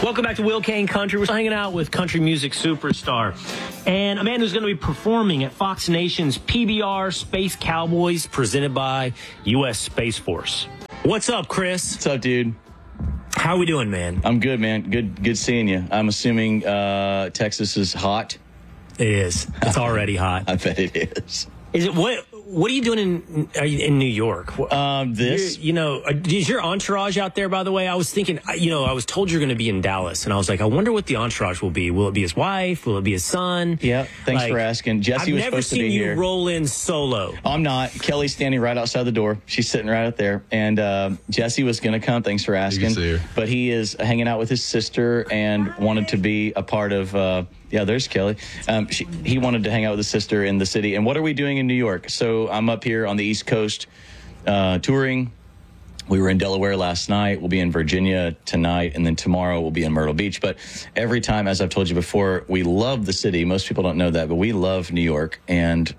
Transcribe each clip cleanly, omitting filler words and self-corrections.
Welcome back to Will Kane Country. We're hanging out with country music superstar and a man who's going to be performing at Fox Nation's PBR Space Cowboys presented by U.S. Space Force. What's up, Chris? What's up, dude? How are we doing, man? I'm good, man. Good seeing you. I'm assuming Texas is hot. It is. It's already hot. I bet it is. Is it what are you doing in New York? This, is your entourage out there? By the way, I was thinking, I was told you're going to be in Dallas, and I was like, I wonder what the entourage will be. Will it be his wife? Will it be his son? Yeah. Thanks for asking. Jesse was supposed to be here. I've never seen you roll in solo. I'm not. Kelly's standing right outside the door. She's sitting right out there, and Jesse was going to come. Thanks for asking. But he is hanging out with his sister and wanted to be a part of. Yeah, there's Kelly. He wanted to hang out with his sister in the city. And what are we doing in New York? So I'm up here on the East Coast touring. We were in Delaware last night. We'll be in Virginia tonight. And then tomorrow we'll be in Myrtle Beach. But every time, as I've told you before, we love the city. Most people don't know that, but we love New York. And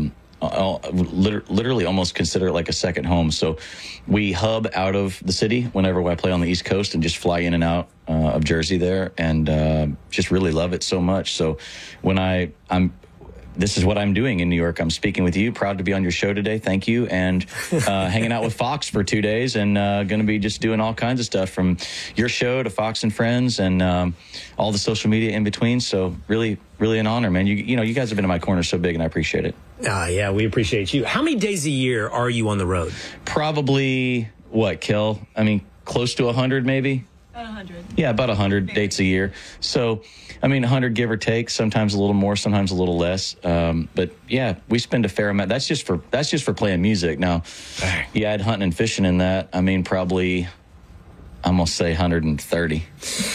literally almost consider it like a second home. So we hub out of the city whenever I play on the East Coast and just fly in and out of Jersey there, and just really love it so much. So when this is what I'm doing in New York. I'm speaking with you. Proud to be on your show today. Thank you. And hanging out with Fox for 2 days, and going to be just doing all kinds of stuff from your show to Fox and Friends and all the social media in between. So really, really an honor, man. You guys have been in my corner so big, and I appreciate it. Yeah, we appreciate you. How many days a year are you on the road? Probably, Kel? I mean, close to 100 maybe? About 100. Yeah, about 100 dates a year. So, 100 give or take, sometimes a little more, sometimes a little less. But yeah, we spend a fair amount. That's just for playing music. Now, you add hunting and fishing in that. Probably, I'm going to say 130.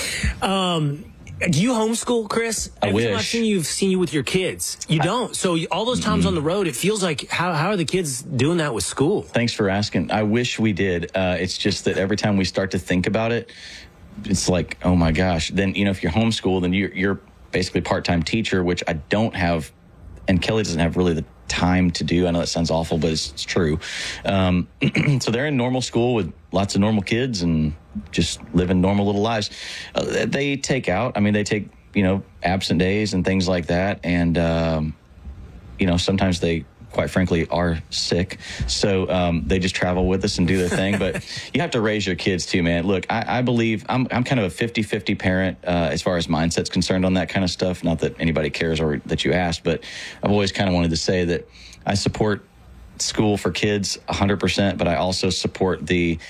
Do you homeschool, Chris? I wish. Every time I've seen you with your kids. You don't. So all those times on the road, it feels like, how are the kids doing that with school? Thanks for asking. I wish we did. It's just that every time we start to think about it, it's like, oh my gosh. Then, if you're homeschooled, then you're basically part-time teacher, which I don't have, and Kelly doesn't have really the time to do. I know that sounds awful, but it's true. So they're in normal school with lots of normal kids and just living normal little lives. They take out, they take, absent days and things like that. And, sometimes they, quite frankly, are sick. So they just travel with us and do their thing. But you have to raise your kids too, man. Look, I believe I'm kind of a 50-50 parent as far as mindset's concerned on that kind of stuff. Not that anybody cares or that you asked, but I've always kind of wanted to say that I support school for kids 100%, but I also support the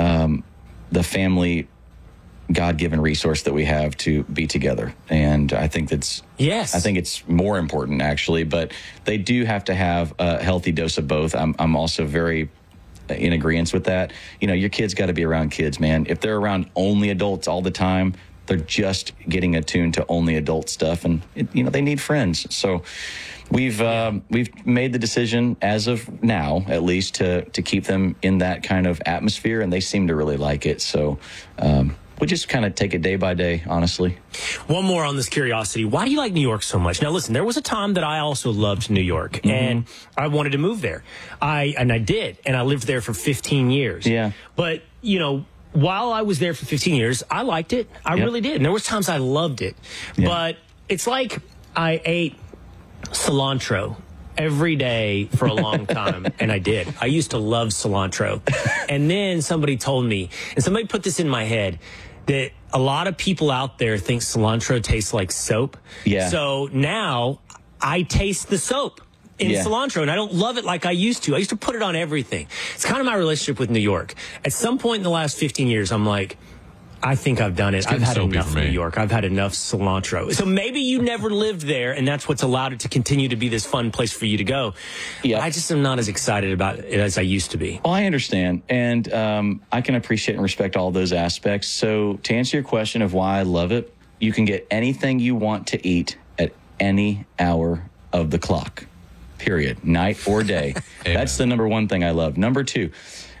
family God-given resource that we have to be together. And I think it's more important, actually, but they do have to have a healthy dose of both. I'm also very in agreement with that. Your kids got to be around kids, man. If they're around only adults all the time, they're just getting attuned to only adult stuff, and they need friends. So we've made the decision, as of now at least, to keep them in that kind of atmosphere, and they seem to really like it. So we just kind of take it day by day, honestly. One more on this curiosity. Why do you like New York so much? Now, listen, there was a time that I also loved New York, and I wanted to move there. I did, and I lived there for 15 years. Yeah. But, while I was there for 15 years, I liked it. I really did. And there was times I loved it. Yeah. But it's like I ate cilantro every day for a long time, and I did. I used to love cilantro. And then somebody told me, and somebody put this in my head, that a lot of people out there think cilantro tastes like soap. Yeah. So now I taste the soap in cilantro, and I don't love it like I used to. I used to put it on everything. It's kind of my relationship with New York. At some point in the last 15 years, I'm like, I think I've done it. I've had enough of New York. I've had enough cilantro. So maybe you never lived there, and that's what's allowed it to continue to be this fun place for you to go. Yeah. But I just am not as excited about it as I used to be. Well, I understand, and I can appreciate and respect all those aspects. So to answer your question of why I love it, you can get anything you want to eat at any hour of the clock, period, night or day. That's the number one thing I love. Number two,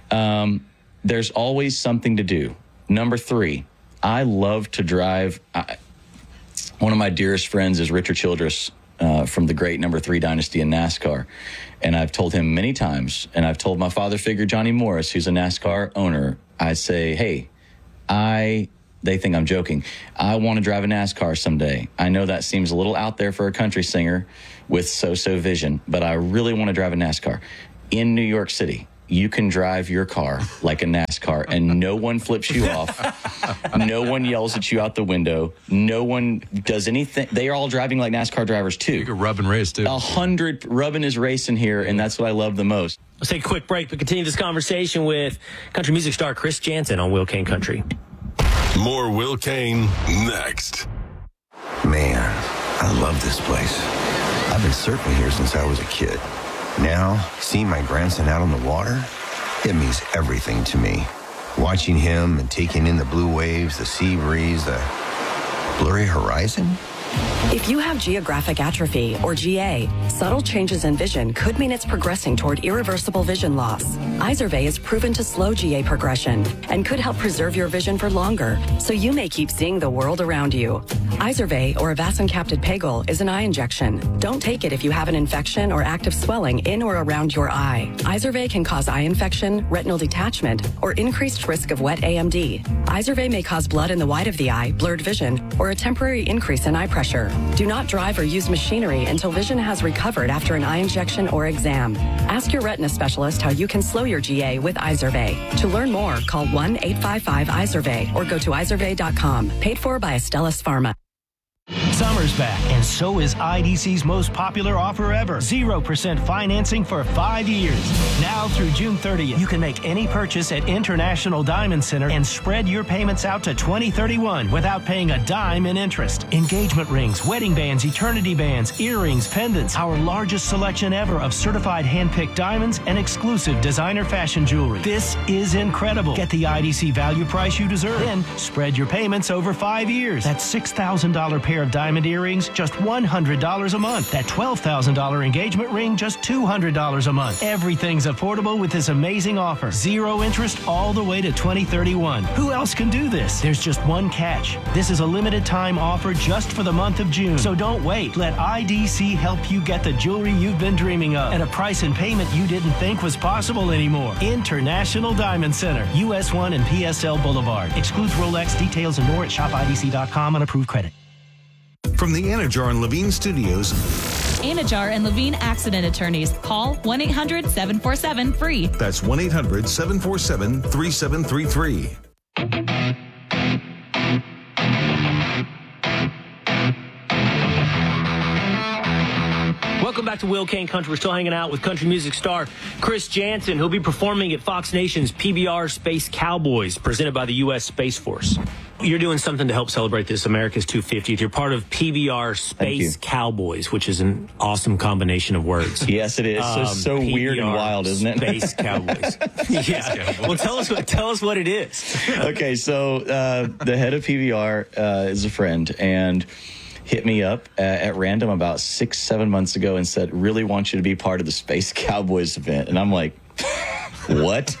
there's always something to do. Number three, I love to drive. One of my dearest friends is Richard Childress from the great number 3 dynasty in NASCAR. And I've told him many times, and I've told my father figure, Johnny Morris, who's a NASCAR owner, I say, hey, I they think I'm joking. I want to drive a NASCAR someday. I know that seems a little out there for a country singer with so-so vision, but I really want to drive a NASCAR. In New York City, you can drive your car like a NASCAR, and no one flips you off. No one yells at you out the window. No one does anything. They are all driving like NASCAR drivers, too. You can rub and race, too. 100 rubbing is racing here, and that's what I love the most. Let's take a quick break, but continue this conversation with country music star Chris Janson on Will Kane Country. More Will Kane next. Man, I love this place. I've been surfing here since I was a kid. Now, seeing my grandson out on the water, it means everything to me. Watching him and taking in the blue waves, the sea breeze, the blurry horizon. If you have geographic atrophy, or GA, subtle changes in vision could mean it's progressing toward irreversible vision loss. Izervay is proven to slow GA progression and could help preserve your vision for longer, so you may keep seeing the world around you. Izervay, or avacincaptad pegol, is an eye injection. Don't take it if you have an infection or active swelling in or around your eye. Izervay can cause eye infection, retinal detachment, or increased risk of wet AMD. Izervay may cause blood in the white of the eye, blurred vision, or a temporary increase in eye pressure. Do not drive or use machinery until vision has recovered after an eye injection or exam. Ask your retina specialist how you can slow your GA with Izervay. To learn more, call 1-855-IZERVAY or go to izervay.com. Paid for by Astellas Pharma. Summer's back, and so is IDC's most popular offer ever. 0% financing for 5 years. Now through June 30th, you can make any purchase at International Diamond Center and spread your payments out to 2031 without paying a dime in interest. Engagement rings, wedding bands, eternity bands, earrings, pendants. Our largest selection ever of certified hand-picked diamonds and exclusive designer fashion jewelry. This is incredible. Get the IDC value price you deserve. Then spread your payments over 5 years. That's $6,000 pair of diamond earrings, just $100 a month. That $12,000 engagement ring, just $200 a month. Everything's affordable with this amazing offer. 0 interest all the way to 2031. Who else can do this? There's just one catch. This is a limited time offer just for the month of June. So don't wait. Let IDC help you get the jewelry you've been dreaming of at a price and payment you didn't think was possible anymore. International Diamond Center, US 1 and PSL Boulevard. Excludes Rolex. Details and more at shopidc.com on approved credit. From the Anajar and Levine Studios. Anajar and Levine Accident Attorneys. Call 1-800-747-FREE. That's 1-800-747-3733. Welcome back to Will Kane Country. We're still hanging out with country music star Chris Janson, who'll be performing at Fox Nation's PBR Space Cowboys, presented by the U.S. Space Force. You're doing something to help celebrate this America's 250th. You're part of PBR Space Cowboys, which is an awesome combination of words. Yes, it is. So weird and wild, isn't it? Space Cowboys. Yeah. Well, tell us what it is. Okay, so the head of PBR is a friend, and hit me up at random about 6-7 months ago and said, really want you to be part of the Space Cowboys event. And I'm like, what?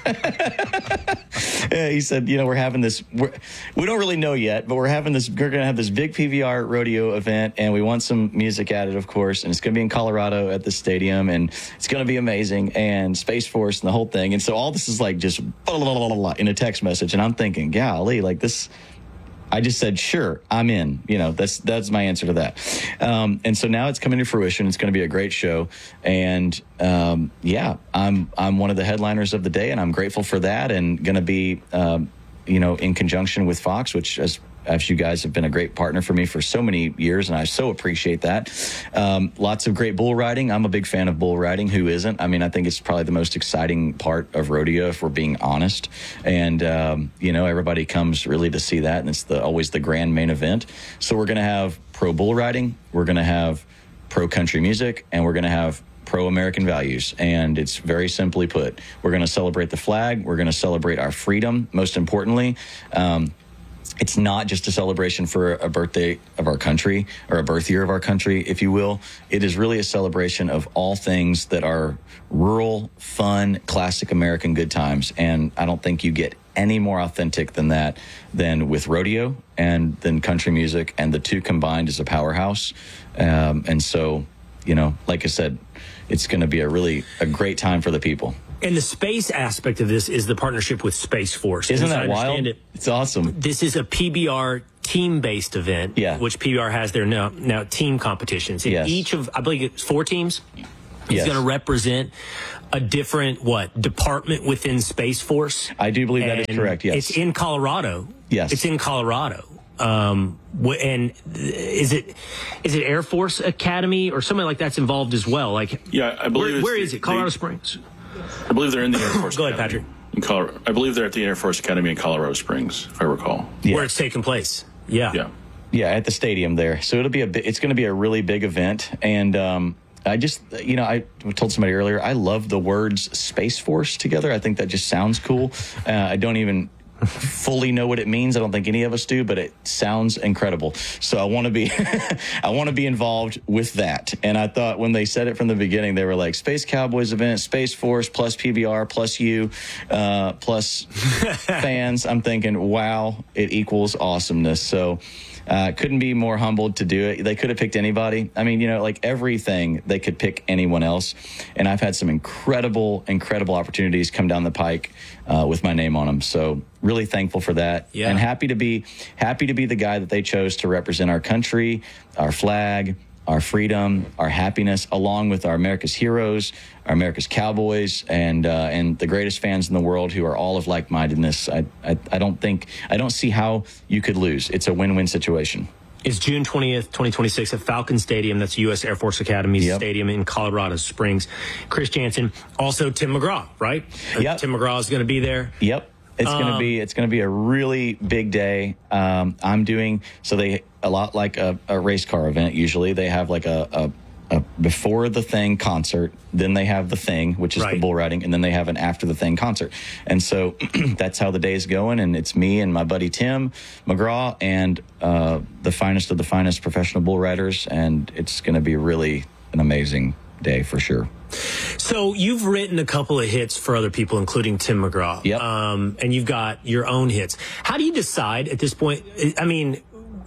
He said, we're having this, we don't really know yet, but we're going to have this big PBR rodeo event, and we want some music at it, of course, and it's going to be in Colorado at the stadium, and it's going to be amazing, and Space Force and the whole thing. And so all this is like just blah, blah, blah, blah, blah, in a text message, and I'm thinking, golly, like this, I just said, sure, I'm in. That's my answer to that. And so now it's coming to fruition. It's going to be a great show. And I'm one of the headliners of the day, and I'm grateful for that, and going to be, in conjunction with Fox, which as you guys have been a great partner for me for so many years, and I so appreciate that. Lots of great bull riding. I'm a big fan of bull riding. Who isn't? I mean, I think it's probably the most exciting part of rodeo, if we're being honest. And, everybody comes really to see that, and it's always the grand main event. So we're going to have pro bull riding, we're going to have pro country music, and we're going to have pro-American values. And it's very simply put, we're going to celebrate the flag, we're going to celebrate our freedom, most importantly. It's not just a celebration for a birthday of our country, or a birth year of our country, if you will. It is really a celebration of all things that are rural, fun, classic American good times. And I don't think you get any more authentic than that, than with rodeo and then country music, and the two combined is a powerhouse. And so, like I said, it's going to be a great time for the people. And the space aspect of this is the partnership with Space Force. Isn't As I that wild? understand it, It's awesome. this is a PBR team-based event, which PBR has their now team competitions. And each of, I believe it's 4 teams, is going to represent a different, department within Space Force. I do believe that is correct, yes. It's in Colorado. Yes. It's in Colorado. And is it Air Force Academy or something like that's involved as well? Like, yeah, I believe. Where is it? Colorado Springs. I believe they're in the Air Force. Go ahead, Patrick. In Colorado, I believe they're at the Air Force Academy in Colorado Springs, if I recall. Where it's taking place. Yeah, at the stadium there. So it's going to be a really big event, and I just, I told somebody earlier, I love the words Space Force together. I think that just sounds cool. I don't even fully know what it means. I don't think any of us do, but it sounds incredible. So I want to be, I want to be involved with that. And I thought when they said it from the beginning, they were like Space Cowboys event, Space Force plus PBR plus you, plus fans. I'm thinking, wow, it equals awesomeness. So couldn't be more humbled to do it. They could have picked anybody. I mean, like everything, they could pick anyone else. And I've had some incredible opportunities come down the pike with my name on them. So really thankful for that. And happy to be the guy that they chose to represent our country, our flag, our freedom, our happiness, along with our America's heroes, our America's Cowboys, and the greatest fans in the world who are all of like-mindedness. I don't see how you could lose. It's a win-win situation. It's June 20th, 2026 at Falcon Stadium. That's U.S. Air Force Academy's stadium in Colorado Springs. Chris Jansen, also Tim McGraw, right? Yep. Tim McGraw is going to be there. Yep. It's going to be a really big day. I'm doing a lot like a race car event. Usually they have like a before the thing concert, then they have the thing, which is the bull riding, and then they have an after the thing concert. And so that's how the day is going. And it's me and my buddy Tim McGraw and the finest of the finest professional bull riders. And it's going to be really an amazing day for sure. So you've written a couple of hits for other people, including Tim McGraw. Yep. And you've got your own hits. How do you decide at this point? I mean,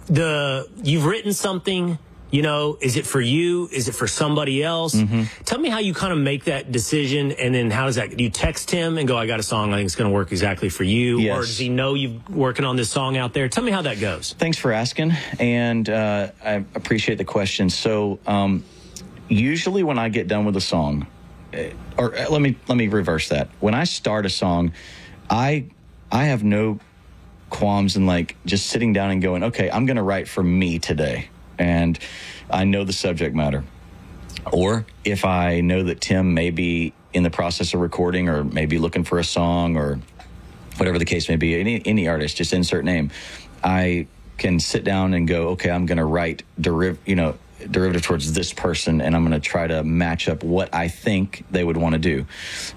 you've written something, is it for you? Is it for somebody else? Mm-hmm. Tell me how you kind of make that decision. And then how does that, do you text him and go, I got a song I think it's going to work exactly for you? Yes. Or does he know you're working on this song out there? Tell me how that goes. Thanks for asking. And I appreciate the question. So, usually when I get done with a song, or let me reverse that. When I start a song, I have no qualms in like just sitting down and going, okay, I'm going to write for me today. And I know the subject matter. Or if I know that Tim may be in the process of recording or maybe looking for a song or whatever the case may be, any artist, just insert name, I can sit down and go, okay, I'm going to write derivative towards this person, and I'm going to try to match up what I think they would want to do.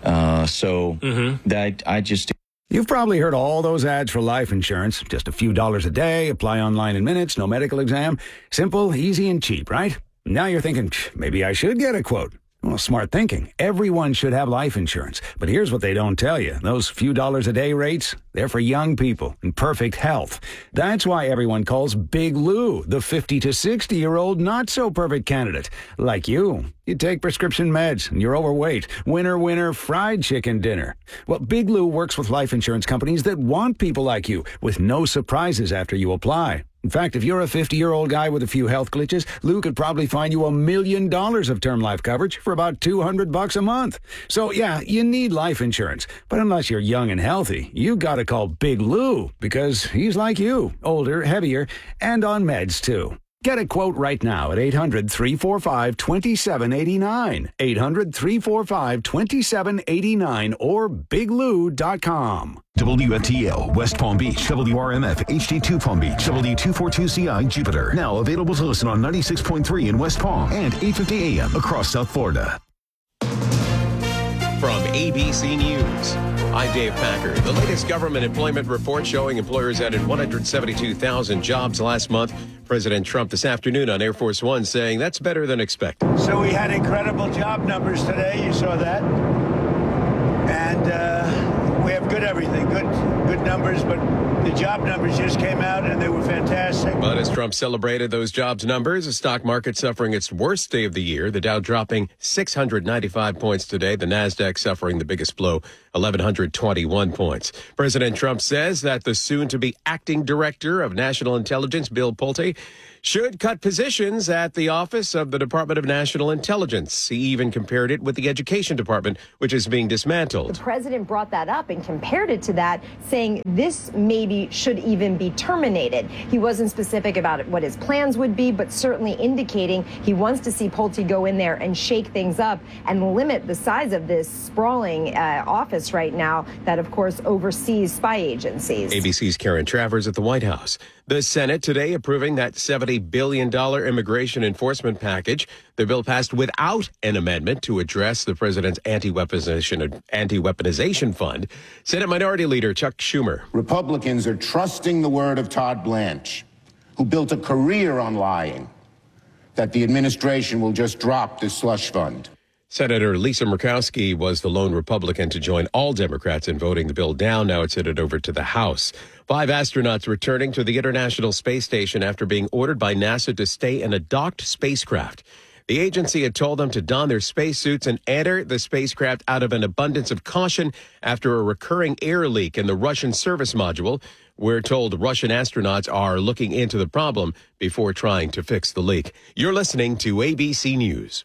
That I just. You've probably heard all those ads for life insurance. Just a few dollars a day, apply online in minutes, no medical exam. Simple, easy, and cheap, right? Now you're thinking, maybe I should get a quote. Well, smart thinking. Everyone should have life insurance. But here's what they don't tell you. Those few dollars a day rates, they're for young people in perfect health. That's why everyone calls Big Lou the 50 to 60-year-old not-so-perfect candidate. Like you. You take prescription meds and you're overweight. Winner, fried chicken dinner. Well, Big Lou works with life insurance companies that want people like you with no surprises after you apply. In fact, if you're a 50-year-old guy with a few health glitches, Lou could probably find you $1 million of term life coverage for about $200 a month. So, yeah, you need life insurance. But unless you're young and healthy, you gotta call Big Lou because he's like you, older, heavier, and on meds, too. Get a quote right now at 800-345-2789. 800-345-2789 or biglou.com. WFTL, West Palm Beach, WRMF, HD2 Palm Beach, W242CI, Jupiter. Now available to listen on 96.3 in West Palm and 850 AM across South Florida. From ABC News, I'm Dave Packer. The latest government employment report showing employers added 172,000 jobs last month. President Trump this afternoon on Air Force One saying that's better than expected. So we had incredible job numbers today. You saw that. And we have good everything, good numbers. But The job numbers just came out, and they were fantastic. But as Trump celebrated those jobs numbers, the stock market suffering its worst day of the year. The Dow dropping 695 points today. The Nasdaq suffering the biggest blow, 1,121 points. President Trump says that the soon-to-be acting director of national intelligence, Bill Pulte, should cut positions at the Office of the Department of National Intelligence. He even compared it with the Education Department, which is being dismantled. The president brought that up and compared it to that, saying this maybe should even be terminated. He wasn't specific about what his plans would be, but certainly indicating he wants to see Pulte go in there and shake things up and limit the size of this sprawling office right now that, of course, oversees spy agencies. ABC's Karen Travers at the White House. The Senate today approving that $70 billion immigration enforcement package. The bill passed without an amendment to address the president's anti-weaponization fund. Senate Minority Leader Chuck Schumer. Republicans are trusting the word of Todd Blanche, who built a career on lying, that the administration will just drop this slush fund. Senator Lisa Murkowski was the lone Republican to join all Democrats in voting the bill down. Now it's headed over to the House. 5 astronauts returning to the International Space Station after being ordered by NASA to stay in a docked spacecraft. The agency had told them to don their spacesuits and enter the spacecraft out of an abundance of caution after a recurring air leak in the Russian service module. We're told Russian astronauts are looking into the problem before trying to fix the leak. You're listening to ABC News.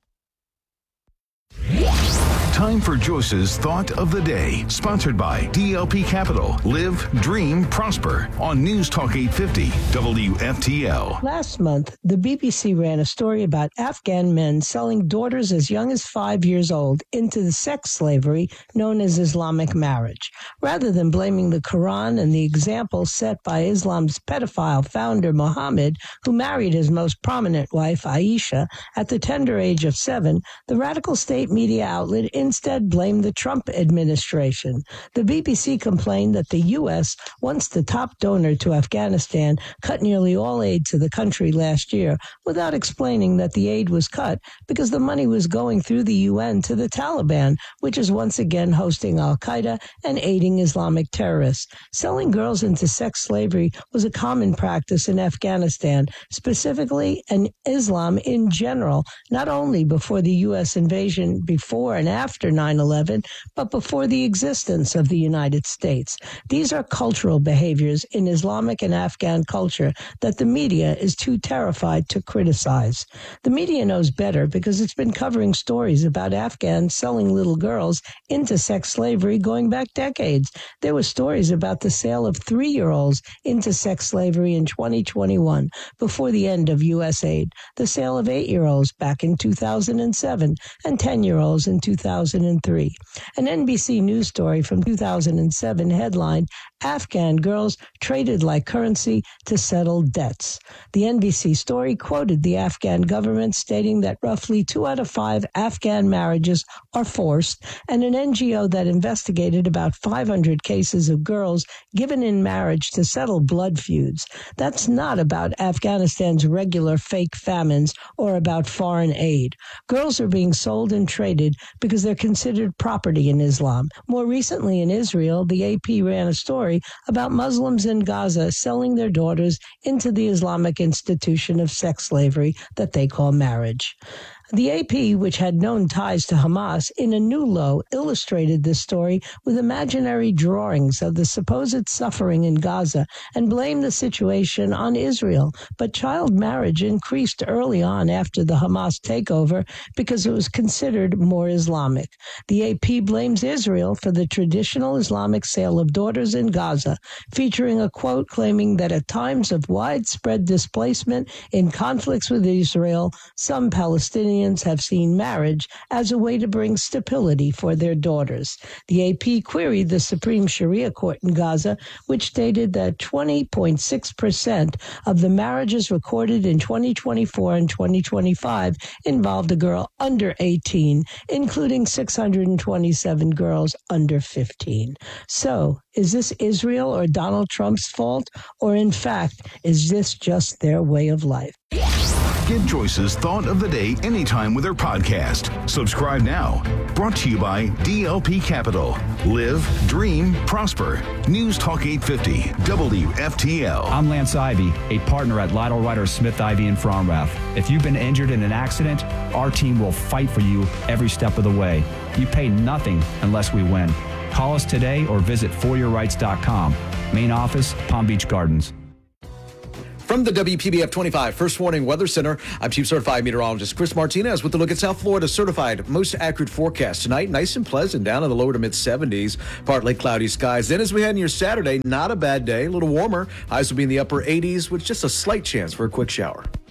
Time for Joyce's Thought of the Day, sponsored by DLP Capital. Live, dream, prosper on News Talk 850 WFTL. Last month, the BBC ran a story about Afghan men selling daughters as young as 5 years old into the sex slavery known as Islamic marriage. Rather than blaming the Quran and the example set by Islam's pedophile founder Muhammad, who married his most prominent wife, Aisha, at the tender age of 7, the radical state media outlet instead blamed the Trump administration. The BBC complained that the U.S., once the top donor to Afghanistan, cut nearly all aid to the country last year without explaining that the aid was cut because the money was going through the UN to the Taliban, which is once again hosting al-Qaeda and aiding Islamic terrorists. Selling girls into sex slavery was a common practice in Afghanistan, specifically and Islam in general, not only before the U.S. invasion before and after 9/11, but before the existence of the United States. These are cultural behaviors in Islamic and Afghan culture that the media is too terrified to criticize. The media knows better because it's been covering stories about Afghans selling little girls into sex slavery going back decades. There were stories about the sale of 3-year-olds into sex slavery in 2021 before the end of U.S. aid, the sale of 8-year-olds back in 2007, and 10-year-olds in 2003. An NBC News story from 2007 headlined, Afghan girls traded like currency to settle debts. The NBC story quoted the Afghan government stating that roughly 2 out of 5 Afghan marriages are forced, and an NGO that investigated about 500 cases of girls given in marriage to settle blood feuds. That's not about Afghanistan's regular fake famines or about foreign aid. Girls are being sold and traded because they're considered property in Islam. More recently in Israel, the AP ran a story about Muslims in Gaza selling their daughters into the Islamic institution of sex slavery that they call marriage. The AP, which had known ties to Hamas, in a new low illustrated this story with imaginary drawings of the supposed suffering in Gaza and blamed the situation on Israel. But child marriage increased early on after the Hamas takeover because it was considered more Islamic. The AP blames Israel for the traditional Islamic sale of daughters in Gaza, featuring a quote claiming that at times of widespread displacement in conflicts with Israel, some Palestinians have seen marriage as a way to bring stability for their daughters. The AP queried the Supreme Sharia Court in Gaza, which stated that 20.6% of the marriages recorded in 2024 and 2025 involved a girl under 18, including 627 girls under 15. So, is this Israel or Donald Trump's fault? Or in fact, is this just their way of life? Get Joyce's Thought of the Day anytime with her podcast. Subscribe now. Brought to you by DLP Capital. Live, dream, prosper. News Talk 850, WFTL. I'm Lance Ivy, a partner at Lytle Ryder Smith Ivy in Fromrath. If you've been injured in an accident, our team will fight for you every step of the way. You pay nothing unless we win. Call us today or visit foryourrights.com. Main office, Palm Beach Gardens. From the WPBF 25 First Warning Weather Center, I'm Chief Certified Meteorologist Chris Martinez with a look at South Florida's certified most accurate forecast tonight. Nice and pleasant, down in the lower to mid 70s, partly cloudy skies. Then as we head into your Saturday, not a bad day, a little warmer. Highs will be in the upper 80s with just a slight chance for a quick shower.